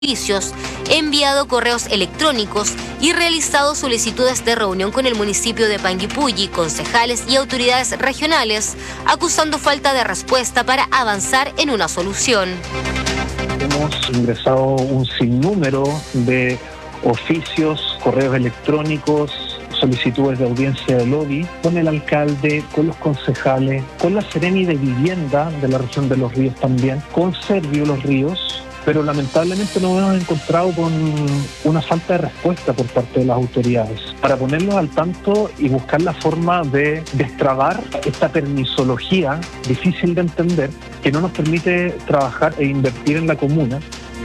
servicios, enviado correos electrónicos y realizado solicitudes de reunión con el municipio de Panguipulli, concejales y autoridades regionales, acusando falta de respuesta para avanzar en una solución. Hemos ingresado un sinnúmero de oficios, correos electrónicos, solicitudes de audiencia de lobby con el alcalde, con los concejales, con la Seremi de Vivienda de la región de Los Ríos también, con Servio Los Ríos, pero lamentablemente nos hemos encontrado con una falta de respuesta por parte de las autoridades. Para ponernos al tanto y buscar la forma de destrabar esta permisología difícil de entender que no nos permite trabajar e invertir en la comuna.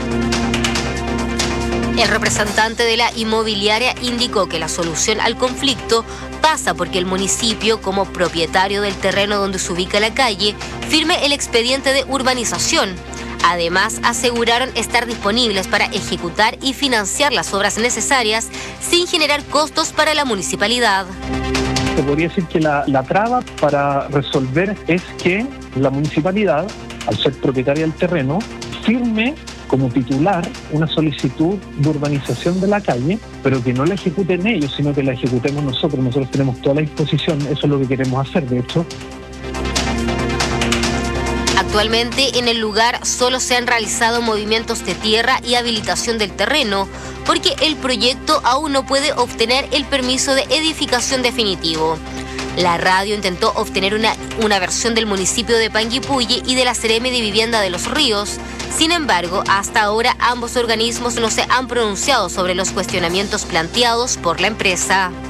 El representante de la inmobiliaria indicó que la solución al conflicto pasa porque el municipio, como propietario del terreno donde se ubica la calle, firme el expediente de urbanización. Además, aseguraron estar disponibles para ejecutar y financiar las obras necesarias sin generar costos para la municipalidad. Se podría decir que la traba para resolver es que la municipalidad, al ser propietaria del terreno, firme como titular una solicitud de urbanización de la calle, pero que no la ejecuten ellos, sino que la ejecutemos nosotros. Nosotros tenemos toda la disposición, eso es lo que queremos hacer, de hecho. Actualmente en el lugar solo se han realizado movimientos de tierra y habilitación del terreno, porque el proyecto aún no puede obtener el permiso de edificación definitivo. La radio intentó obtener una versión del municipio de Panguipulli y de la Seremi de Vivienda de Los Ríos. Sin embargo, hasta ahora ambos organismos no se han pronunciado sobre los cuestionamientos planteados por la empresa.